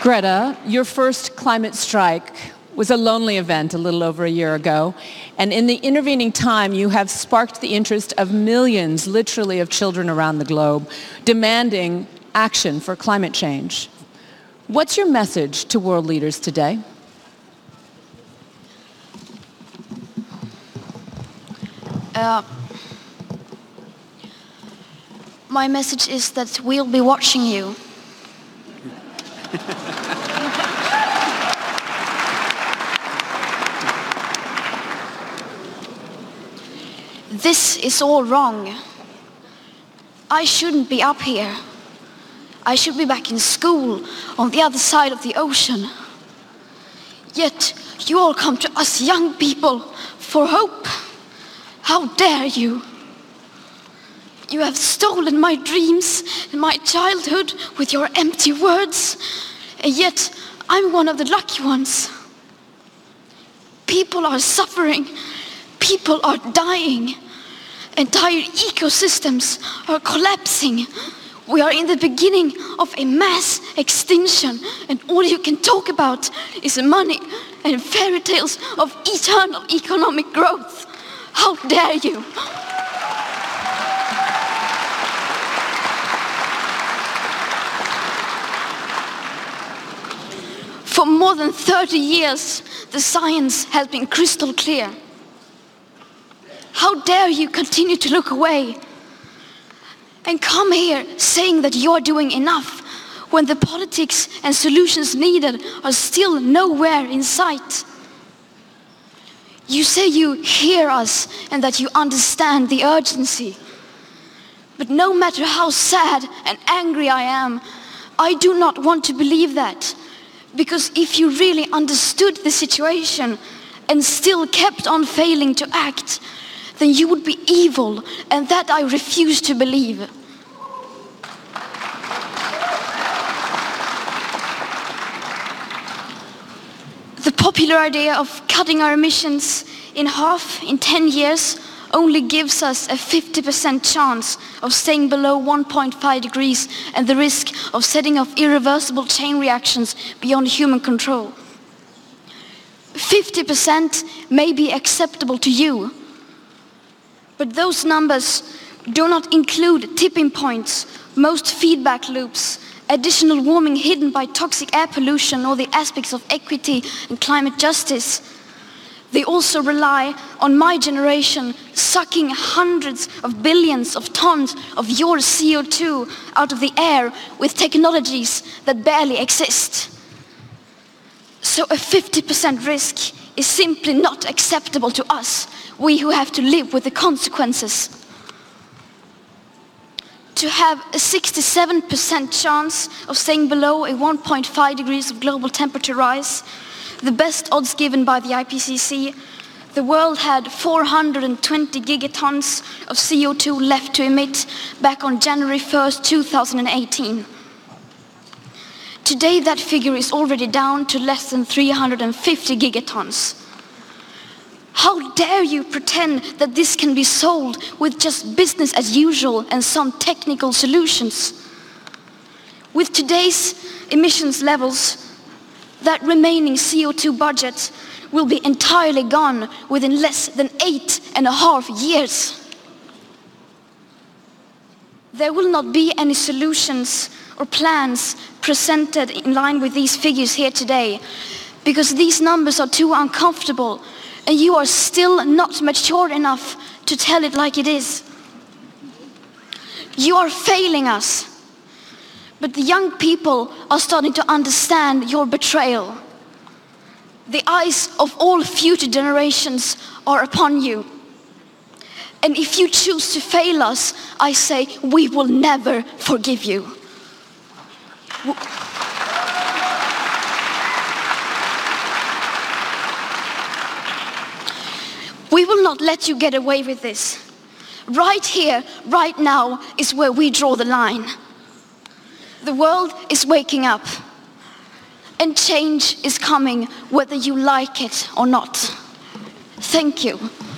Greta, your first climate strike was a lonely event a little over a year ago, and in the intervening time you have sparked the interest of millions, literally, of children around the globe, demanding action for climate change. What's your message to world leaders today? My message is that we'll be watching you. This is all wrong. I shouldn't be up here. I should be back in school on the other side of the ocean. Yet you all come to us young people for hope. How dare you? You have stolen my dreams and my childhood with your empty words, and yet I'm one of the lucky ones. People are suffering, people are dying, entire ecosystems are collapsing. We are in the beginning of a mass extinction, and all you can talk about is money and fairy tales of eternal economic growth. How dare you? For more than 30 years, the science has been crystal clear. How dare you continue to look away and come here saying that you're doing enough when the politics and solutions needed are still nowhere in sight? You say you hear us and that you understand the urgency. But no matter how sad and angry I am, I do not want to believe that. Because if you really understood the situation and still kept on failing to act, then you would be evil, and that I refuse to believe. The popular idea of cutting our emissions in half in 10 years only gives us a 50% chance of staying below 1.5 degrees and the risk of setting off irreversible chain reactions beyond human control. 50% may be acceptable to you, but those numbers do not include tipping points, most feedback loops, additional warming hidden by toxic air pollution, or the aspects of equity and climate justice. They also rely on my generation sucking hundreds of billions of tons of your CO2 out of the air with technologies that barely exist. So a 50% risk is simply not acceptable to us, we who have to live with the consequences. To have a 67% chance of staying below a 1.5 degrees of global temperature rise, the best odds given by the IPCC, the world had 420 gigatons of CO2 left to emit back on January 1st, 2018. Today that figure is already down to less than 350 gigatons. How dare you pretend that this can be solved with just business as usual and some technical solutions? With today's emissions levels, that remaining CO2 budget will be entirely gone within less than 8.5 years. There will not be any solutions or plans presented in line with these figures here today, because these numbers are too uncomfortable and you are still not mature enough to tell it like it is. You are failing us. But the young people are starting to understand your betrayal. The eyes of all future generations are upon you. And if you choose to fail us, I say we will never forgive you. We will not let you get away with this. Right here, right now, is where we draw the line. The world is waking up, and change is coming whether you like it or not. Thank you.